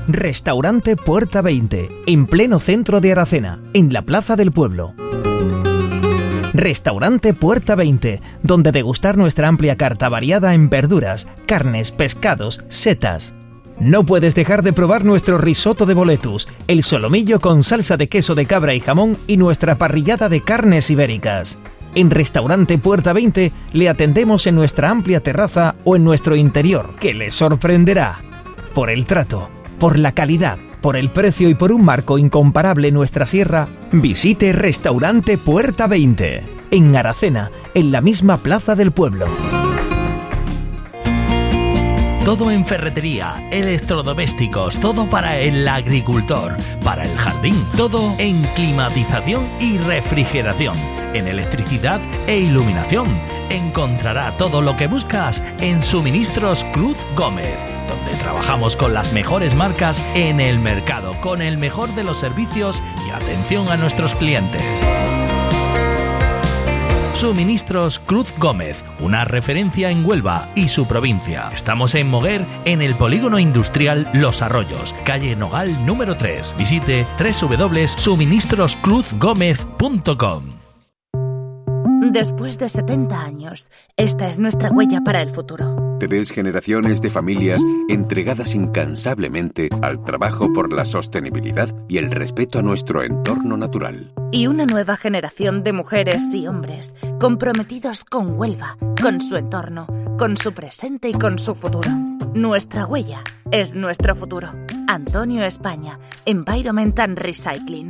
Restaurante Puerta 20, en pleno centro de Aracena, en la plaza del pueblo. Restaurante Puerta 20, donde degustar nuestra amplia carta variada en verduras, carnes, pescados, setas. No puedes dejar de probar nuestro risotto de boletus, el solomillo con salsa de queso de cabra y jamón y nuestra parrillada de carnes ibéricas. En Restaurante Puerta 20 le atendemos en nuestra amplia terraza o en nuestro interior, que le sorprenderá. Por el trato, por la calidad, por el precio y por un marco incomparable en nuestra sierra, visite Restaurante Puerta 20, en Aracena, en la misma plaza del pueblo. Todo en ferretería, electrodomésticos, todo para el agricultor, para el jardín, todo en climatización y refrigeración, en electricidad e iluminación. Encontrará todo lo que buscas en Suministros Cruz Gómez, donde trabajamos con las mejores marcas en el mercado, con el mejor de los servicios y atención a nuestros clientes. Suministros Cruz Gómez, una referencia en Huelva y su provincia. Estamos en Moguer, en el Polígono Industrial Los Arroyos, calle Nogal número 3. Visite www.suministroscruzgomez.com. Después de 70 años, esta es nuestra huella para el futuro. 3 generaciones de familias entregadas incansablemente al trabajo por la sostenibilidad y el respeto a nuestro entorno natural. Y una nueva generación de mujeres y hombres comprometidos con Huelva, con su entorno, con su presente y con su futuro. Nuestra huella es nuestro futuro. Antonio España, Environment and Recycling.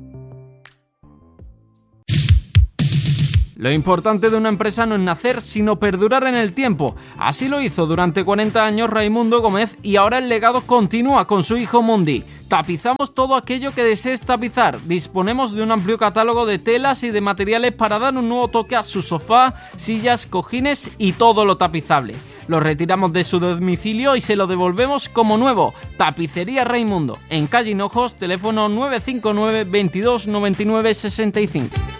Lo importante de una empresa no es nacer, sino perdurar en el tiempo. Así lo hizo durante 40 años Raimundo Gómez y ahora el legado continúa con su hijo Mundi. Tapizamos todo aquello que desees tapizar. Disponemos de un amplio catálogo de telas y de materiales para dar un nuevo toque a su sofá, sillas, cojines y todo lo tapizable. Lo retiramos de su domicilio y se lo devolvemos como nuevo. Tapicería Raimundo, en calle Hinojos, teléfono 959 22 99 65.